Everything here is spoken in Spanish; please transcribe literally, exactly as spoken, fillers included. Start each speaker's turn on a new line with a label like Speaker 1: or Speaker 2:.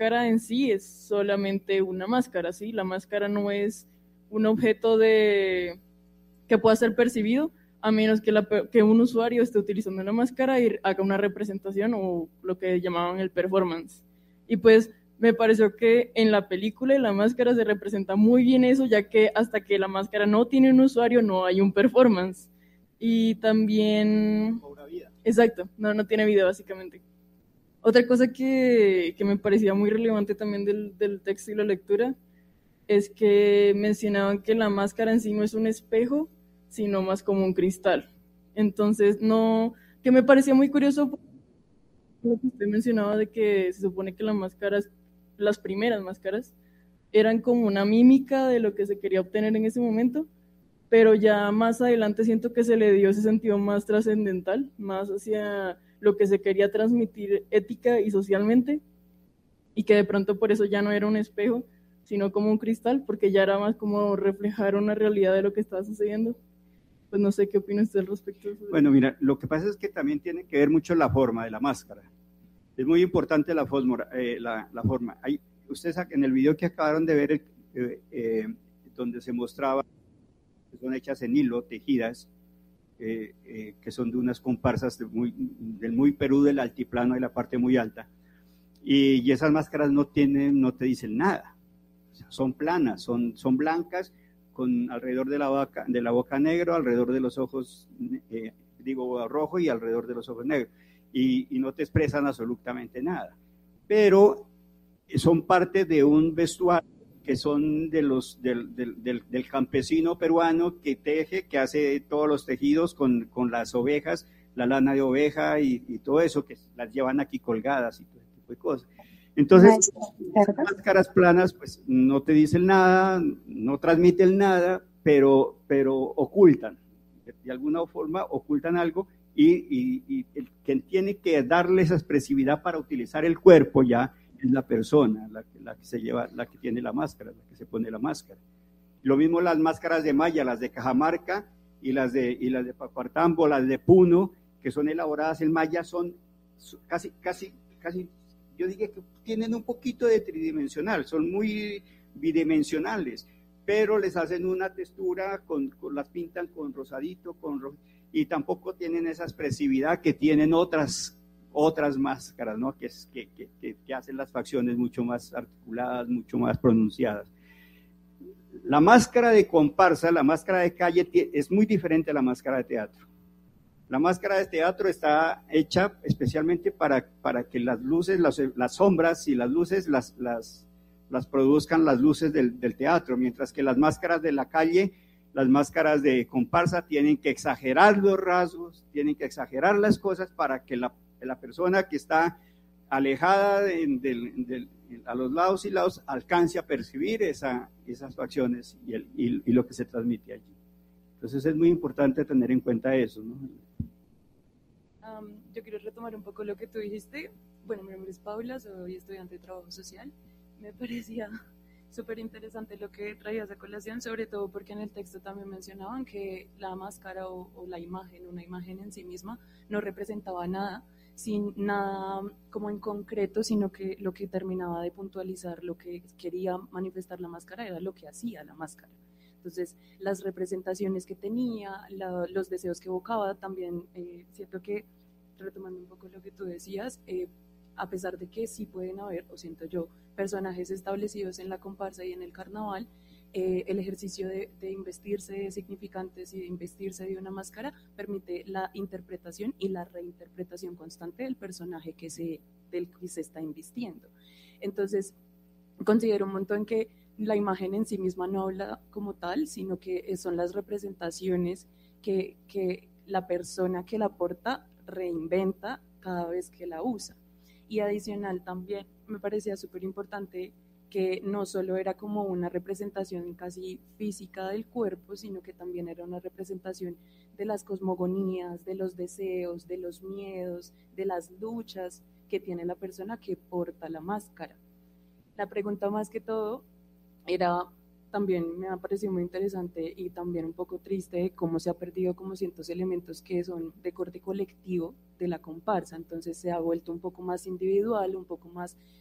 Speaker 1: máscara en sí es solamente una máscara, ¿sí? La máscara no es un objeto de que pueda ser percibido, a menos que, la, que un usuario esté utilizando una máscara y haga una representación o lo que llamaban el performance. Y pues me pareció que en la película la máscara se representa muy bien eso, ya que hasta que la máscara no tiene un usuario no hay un performance. Y también...
Speaker 2: Cobra vida.
Speaker 1: Exacto, no, no tiene vida básicamente. Otra cosa que, que me parecía muy relevante también del, del texto y la lectura es que mencionaban que la máscara en sí no es un espejo, sino más como un cristal. Entonces, no, que me parecía muy curioso lo que usted mencionaba de que se supone que las máscaras, las primeras máscaras, eran como una mímica de lo que se quería obtener en ese momento, pero ya más adelante siento que se le dio ese sentido más trascendental, más hacia lo que se quería transmitir ética y socialmente, y que de pronto por eso ya no era un espejo, sino como un cristal, porque ya era más como reflejar una realidad de lo que estaba sucediendo. Pues no sé qué opina usted al respecto.
Speaker 2: Bueno, mira, lo que pasa es que también tiene que ver mucho la forma de la máscara. Es muy importante la, fosmora, eh, la, la forma. Hay, ustedes en el video que acabaron de ver, eh, eh, donde se mostraba que son hechas en hilo, tejidas, eh, eh, que son de unas comparsas de muy, del muy Perú, del altiplano, de la parte muy alta, y, y esas máscaras no tienen, no te dicen nada, o sea, son planas, son, son blancas, con alrededor de la boca, de la boca negro, alrededor de los ojos, eh, digo, rojo, y alrededor de los ojos negros, y, y no te expresan absolutamente nada, pero son parte de un vestuario que son de los, del, del, del, del campesino peruano que teje, que hace todos los tejidos con, con las ovejas, la lana de oveja y, y todo eso, que las llevan aquí colgadas y todo ese tipo de cosas. Entonces, las máscaras planas pues no te dicen nada, no transmiten nada, pero, pero ocultan, de alguna forma ocultan algo, y, y, y el que tiene que darle esa expresividad para utilizar el cuerpo ya es la persona, la, la que se lleva, la que tiene la máscara, la que se pone la máscara. Lo mismo las máscaras de malla, las de Cajamarca y las de, y las de Papartambo, las de Puno, que son elaboradas en malla, son casi, casi, casi, yo diría que tienen un poquito de tridimensional, son muy bidimensionales, pero les hacen una textura, con, con las pintan con rosadito, con ro, y tampoco tienen esa expresividad que tienen otras otras máscaras, ¿no? que, es, que, que, que hacen las facciones mucho más articuladas, mucho más pronunciadas. La máscara de comparsa, la máscara de calle, es muy diferente a la máscara de teatro. La máscara de teatro está hecha especialmente para, para que las luces, las, las sombras y las luces las, las, las produzcan las luces del, del teatro, mientras que las máscaras de la calle, las máscaras de comparsa tienen que exagerar los rasgos, tienen que exagerar las cosas para que la la persona que está alejada de, de, de, de, a los lados y lados alcance a percibir esa, esas facciones y, el, y, y lo que se transmite allí. Entonces es muy importante tener en cuenta eso, ¿no?
Speaker 3: Um, yo quiero retomar un poco lo que tú dijiste. Bueno, mi nombre es Paula, soy estudiante de trabajo social. Me parecía súper interesante lo que traías a colación, sobre todo porque en el texto también mencionaban que la máscara o, o la imagen, una imagen en sí misma, no representaba nada, sin nada como en concreto, sino que lo que terminaba de puntualizar, lo que quería manifestar la máscara era lo que hacía la máscara. Entonces, las representaciones que tenía, la, los deseos que evocaba, también eh, siento que, retomando un poco lo que tú decías, eh, a pesar de que sí pueden haber, o siento yo, personajes establecidos en la comparsa y en el carnaval, eh, el ejercicio de, de investirse de significantes y de investirse de una máscara permite la interpretación y la reinterpretación constante del personaje que se, del que se está invistiendo. Entonces, considero un montón que la imagen en sí misma no habla como tal, sino que son las representaciones que, que la persona que la porta reinventa cada vez que la usa. Y adicional también me parecía súper importante que no solo era como una representación casi física del cuerpo, sino que también era una representación de las cosmogonías, de los deseos, de los miedos, de las luchas que tiene la persona que porta la máscara. La pregunta más que todo era, también me ha parecido muy interesante y también un poco triste de cómo se ha perdido como ciertos elementos que son de corte colectivo de la comparsa, entonces se ha vuelto un poco más individual, un poco más